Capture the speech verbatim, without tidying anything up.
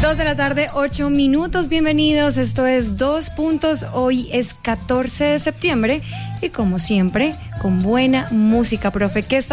Dos de la tarde, ocho minutos. Bienvenidos. Esto es Dos Puntos. Hoy es catorce de septiembre y como siempre, con buena música, profe. ¿Qué está